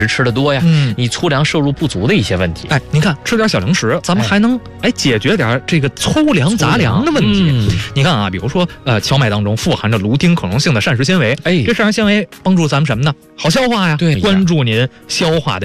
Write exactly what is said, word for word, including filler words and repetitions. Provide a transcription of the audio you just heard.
吃的多呀， 嗯， 你粗粮摄入不足的一些问题。 哎，您看吃点小零食，咱们还能哎解决点这个粗粮杂粮的问题。 嗯、 你看啊，比如说呃，荞麦当中富含着卢丁可溶性的膳食纤维， 哎， 这膳食纤维帮助咱们什么呢？好消化呀， 对呀， 关注您消化的